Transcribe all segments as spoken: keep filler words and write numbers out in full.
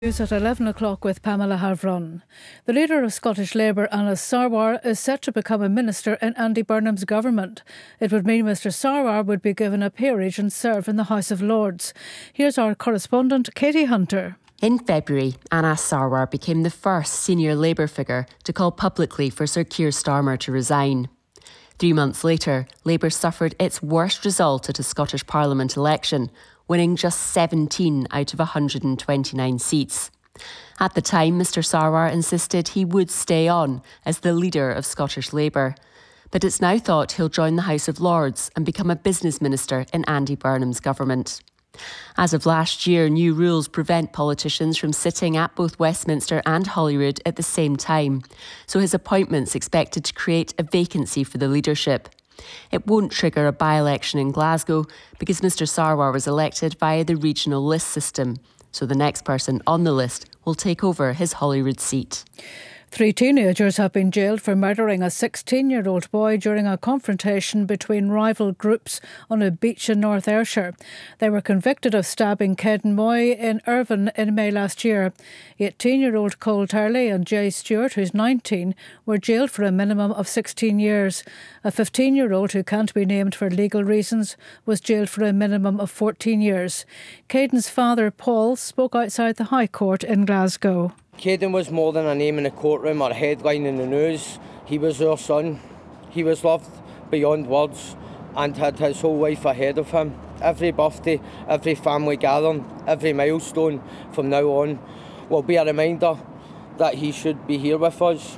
News at eleven o'clock with Pamela Havron. The leader of Scottish Labour, Anas Sarwar, is set to become a minister in Andy Burnham's government. It would mean Mr Sarwar would be given a peerage and serve in the House of Lords. Here's our correspondent, Katie Hunter. In February, Anas Sarwar became the first senior Labour figure to call publicly for Sir Keir Starmer to resign. Three months later, Labour suffered its worst result at a Scottish Parliament election, winning just seventeen out of one hundred twenty-nine seats. At the time, Mr Sarwar insisted he would stay on as the leader of Scottish Labour. But it's now thought he'll join the House of Lords and become a business minister in Andy Burnham's government. As of last year, new rules prevent politicians from sitting at both Westminster and Holyrood at the same time, so his appointment's expected to create a vacancy for the leadership. It won't trigger a by-election in Glasgow because Mr Sarwar was elected via the regional list system, so the next person on the list will take over his Holyrood seat. Three teenagers have been jailed for murdering a sixteen-year-old boy during a confrontation between rival groups on a beach in North Ayrshire. They were convicted of stabbing Caden Moy in Irvine in May last year. eighteen-year-old Cole Turley and Jay Stewart, who's nineteen, were jailed for a minimum of sixteen years. A fifteen-year-old, who can't be named for legal reasons, was jailed for a minimum of fourteen years. Caden's father, Paul, spoke outside the High Court in Glasgow. Caden was more than a name in the courtroom or a headline in the news. He was our son. He was loved beyond words and had his whole life ahead of him. Every birthday, every family gathering, every milestone from now on will be a reminder that he should be here with us.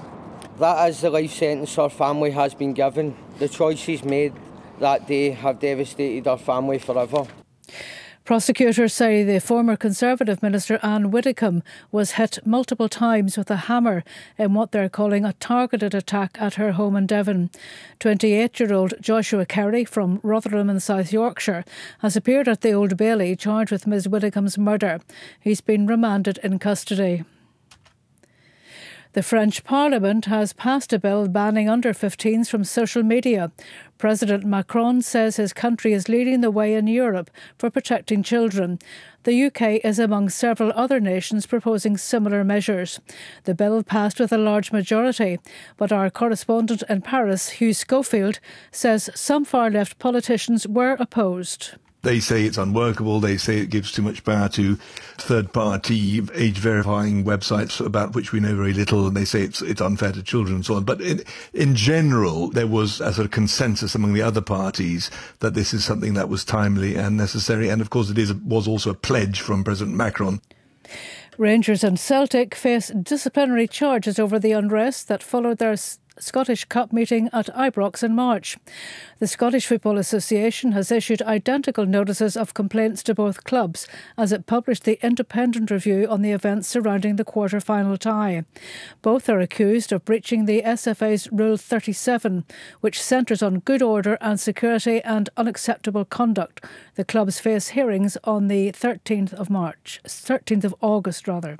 That is the life sentence our family has been given. The choices made that day have devastated our family forever. Prosecutors say the former Conservative Minister Anne Widdecombe was hit multiple times with a hammer in what they're calling a targeted attack at her home in Devon. twenty-eight-year-old Joshua Kerry from Rotherham in South Yorkshire has appeared at the Old Bailey charged with Miz Widdecombe's murder. He's been remanded in custody. The French Parliament has passed a bill banning under fifteens from social media. President Macron says his country is leading the way in Europe for protecting children. The U K is among several other nations proposing similar measures. The bill passed with a large majority, but our correspondent in Paris, Hugh Schofield, says some far-left politicians were opposed. They say it's unworkable. They say it gives too much power to third-party age-verifying websites about which we know very little, and they say it's it's unfair to children and so on. But in, in general, there was a sort of consensus among the other parties that this is something that was timely and necessary. And of course, it is was also a pledge from President Macron. Rangers and Celtic face disciplinary charges over the unrest that followed their Scottish Cup meeting at Ibrox in March. The Scottish Football Association has issued identical notices of complaints to both clubs as it published the independent review on the events surrounding the quarter-final tie. Both are accused of breaching the S F A's Rule thirty-seven, which centres on good order and security and unacceptable conduct. The clubs face hearings on the thirteenth of March, thirteenth of August rather.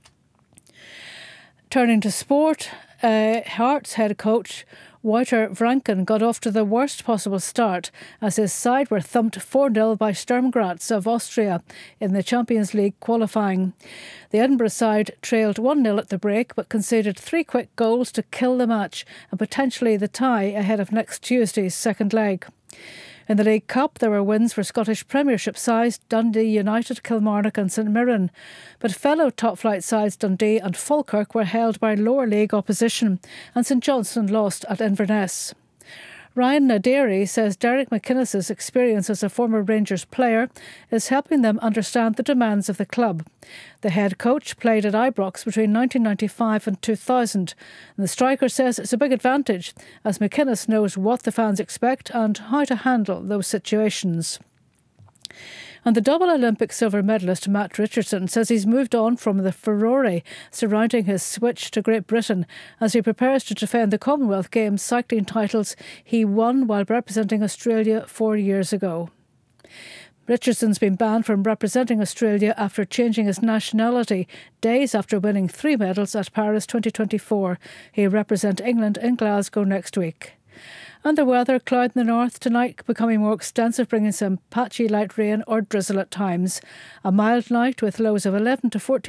Turning to sport, uh, Hearts head coach Wouter Franken got off to the worst possible start as his side were thumped four nil by Sturm Graz of Austria in the Champions League qualifying. The Edinburgh side trailed one nil at the break but conceded three quick goals to kill the match and potentially the tie ahead of next Tuesday's second leg. In the League Cup, there were wins for Scottish Premiership sides Dundee United, Kilmarnock and St Mirren. But fellow top-flight sides Dundee and Falkirk were held by lower league opposition, and St Johnstone lost at Inverness. Ryan Naderi says Derek McInnes's experience as a former Rangers player is helping them understand the demands of the club. The head coach played at Ibrox between nineteen ninety-five and two thousand, and the striker says it's a big advantage as McInnes knows what the fans expect and how to handle those situations. And the double Olympic silver medalist Matt Richardson says he's moved on from the furore surrounding his switch to Great Britain as he prepares to defend the Commonwealth Games cycling titles he won while representing Australia four years ago. Richardson's been banned from representing Australia after changing his nationality days after winning three medals at Paris twenty twenty-four. He'll represent England in Glasgow next week. And the weather, cloud in the north tonight, becoming more extensive, bringing some patchy light rain or drizzle at times. A mild night with lows of eleven to fourteen.